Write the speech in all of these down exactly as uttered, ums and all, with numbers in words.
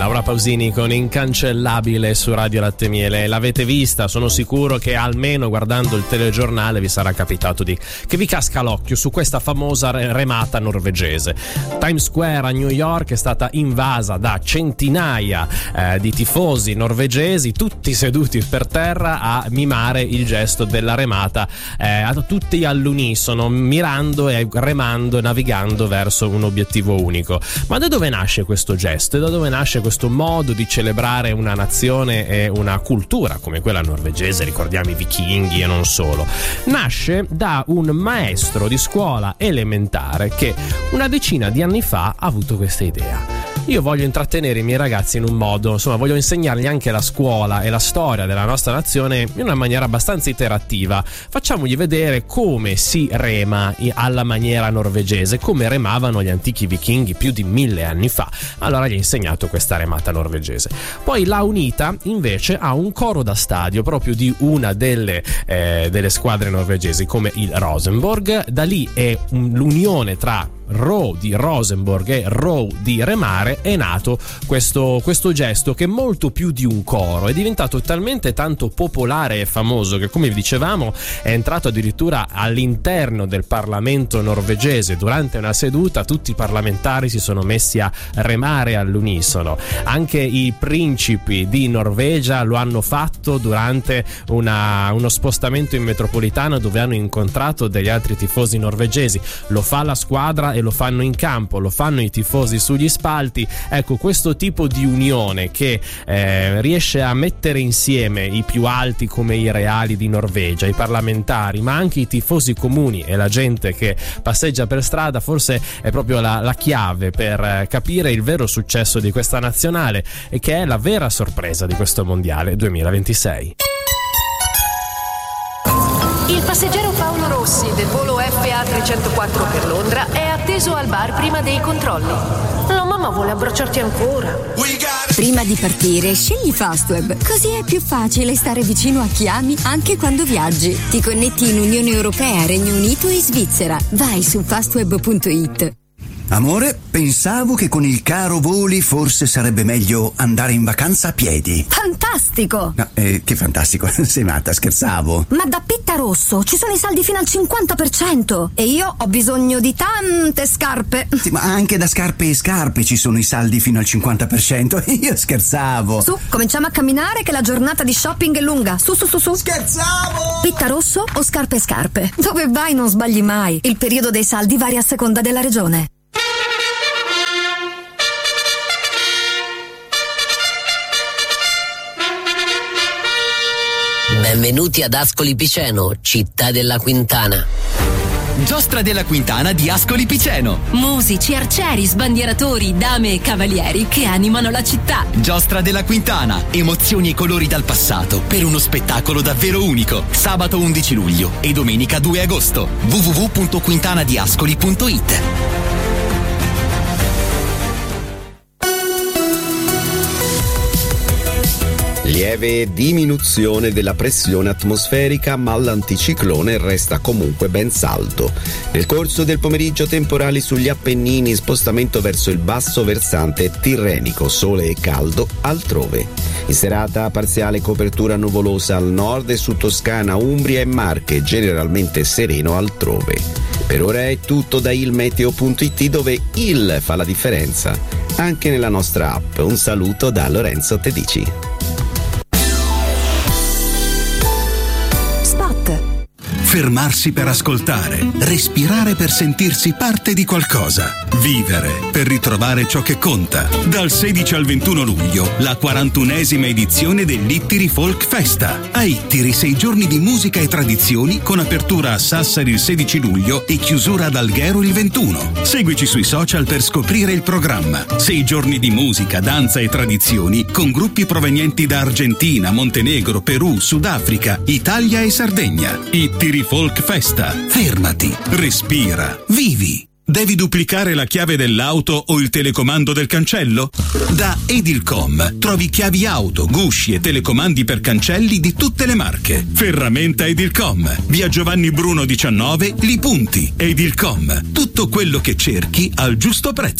Laura Pausini con Incancellabile su Radio Latte Miele. L'avete vista? Sono sicuro che almeno guardando il telegiornale vi sarà capitato di che vi casca l'occhio su questa famosa remata norvegese. Times Square a New York è stata invasa da centinaia eh, di tifosi norvegesi, tutti seduti per terra a mimare il gesto della remata, eh, tutti all'unisono, mirando e remando e navigando verso un obiettivo unico. Ma da dove nasce questo gesto e da dove nasce questo modo di celebrare una nazione e una cultura come quella norvegese? Ricordiamo i vichinghi e non solo. Nasce da un maestro di scuola elementare che una decina di anni fa ha avuto questa idea. Io voglio intrattenere i miei ragazzi in un modo, insomma voglio insegnargli anche la scuola e la storia della nostra nazione in una maniera abbastanza interattiva. Facciamogli vedere come si rema alla maniera norvegese, come remavano gli antichi vichinghi più di mille anni fa. Allora gli ho insegnato questa remata norvegese. Poi l'ha unita invece a un coro da stadio proprio di una delle, eh, delle squadre norvegesi come il Rosenborg. Da lì è l'unione tra Row di Rosenborg e Row di remare è nato questo, questo gesto che è molto più di un coro, è diventato talmente tanto popolare e famoso che, come vi dicevamo, è entrato addirittura all'interno del Parlamento norvegese. Durante una seduta tutti i parlamentari si sono messi a remare all'unisono. Anche i principi di Norvegia lo hanno fatto durante una, uno spostamento in metropolitana dove hanno incontrato degli altri tifosi norvegesi. Lo fa la squadra e lo fanno in campo, lo fanno i tifosi sugli spalti. Ecco, questo tipo di unione che eh, riesce a mettere insieme i più alti come i reali di Norvegia, i parlamentari, ma anche i tifosi comuni e la gente che passeggia per strada, forse è proprio la, la chiave per capire il vero successo di questa nazionale e che è la vera sorpresa di questo mondiale duemilaventisei. Il passeggero Paolo Rossi del volo F A trecentoquattro per Londra è atteso al bar prima dei controlli. La mamma vuole abbracciarti ancora. Prima di partire scegli Fastweb, così è più facile stare vicino a chi ami anche quando viaggi. Ti connetti in Unione Europea, Regno Unito e Svizzera. Vai su fastweb punto it. Amore, pensavo che con il caro voli forse sarebbe meglio andare in vacanza a piedi. Fantastico! No, eh, che fantastico, sei matta, scherzavo. Ma da Pitta Rosso ci sono i saldi fino al cinquanta per cento e io ho bisogno di tante scarpe. Sì, ma anche da scarpe e scarpe ci sono i saldi fino al cinquanta per cento. Io scherzavo. Su, cominciamo a camminare che la giornata di shopping è lunga. Su, su, su, su. Scherzavo! Pitta Rosso o scarpe e scarpe? Dove vai non sbagli mai. Il periodo dei saldi varia a seconda della regione. Benvenuti ad Ascoli Piceno, città della Quintana. Giostra della Quintana di Ascoli Piceno. Musici, arcieri, sbandieratori, dame e cavalieri che animano la città. Giostra della Quintana, emozioni e colori dal passato per uno spettacolo davvero unico. Sabato undici luglio e domenica due agosto. w w w punto quintanadiascoli punto it. Lieve diminuzione della pressione atmosferica, ma l'anticiclone resta comunque ben saldo. Nel corso del pomeriggio temporali sugli Appennini, spostamento verso il basso versante tirrenico, sole e caldo altrove. In serata parziale copertura nuvolosa al nord e su Toscana, Umbria e Marche, generalmente sereno altrove. Per ora è tutto da ilmeteo punto it, dove il fa la differenza anche nella nostra app. Un saluto da Lorenzo Tedici. Fermarsi per ascoltare, respirare per sentirsi parte di qualcosa, vivere per ritrovare ciò che conta. Dal sedici al ventuno luglio, la quarantunesima edizione dell'Ittiri Folk Festa. A Ittiri, sei giorni di musica e tradizioni con apertura a Sassari il sedici luglio e chiusura ad Alghero il ventuno. Seguici sui social per scoprire il programma. Sei giorni di musica, danza e tradizioni con gruppi provenienti da Argentina, Montenegro, Perù, Sudafrica, Italia e Sardegna. Ittiri Folk Festa. Fermati, respira, vivi. Devi duplicare la chiave dell'auto o il telecomando del cancello? Da Edilcom trovi chiavi auto, gusci e telecomandi per cancelli di tutte le marche. Ferramenta Edilcom, via Giovanni Bruno diciannove, Li Punti. Edilcom, tutto quello che cerchi al giusto prezzo.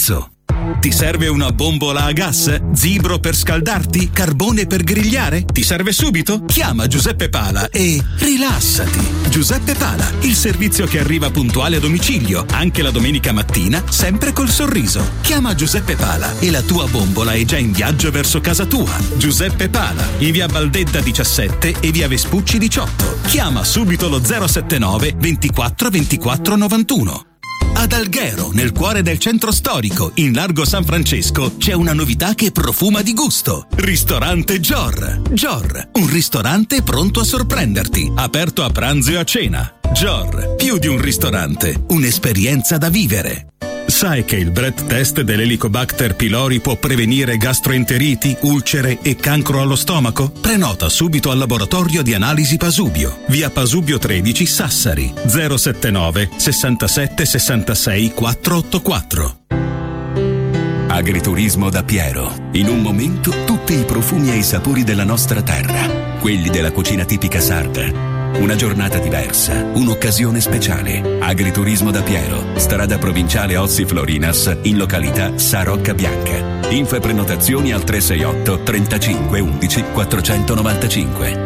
Ti serve una bombola a gas? Zibro per scaldarti? Carbone per grigliare? Ti serve subito? Chiama Giuseppe Pala e rilassati. Giuseppe Pala, il servizio che arriva puntuale a domicilio, anche la domenica mattina, sempre col sorriso. Chiama Giuseppe Pala e la tua bombola è già in viaggio verso casa tua. Giuseppe Pala, in via Baldedda diciassette e via Vespucci diciotto. Chiama subito lo zero settantanove ventiquattro ventiquattro novantuno. Ad Alghero, nel cuore del centro storico, in largo San Francesco, c'è una novità che profuma di gusto. Ristorante Gior. Gior, un ristorante pronto a sorprenderti, aperto a pranzo e a cena. Gior, più di un ristorante, un'esperienza da vivere. Sai che il breath test dell'Helicobacter pylori può prevenire gastroenteriti, ulcere e cancro allo stomaco? Prenota subito al laboratorio di analisi Pasubio, via Pasubio tredici Sassari, zero settantanove sessantasette sessantasei quattrocentottantaquattro. Agriturismo da Piero. In un momento tutti i profumi e i sapori della nostra terra, quelli della cucina tipica sarda. Una giornata diversa, un'occasione speciale. Agriturismo da Piero, strada provinciale Ozzi Florinas, in località Sa Rocca Bianca. Info e prenotazioni al tre sei otto trentacinque undici quattrocentonovantacinque.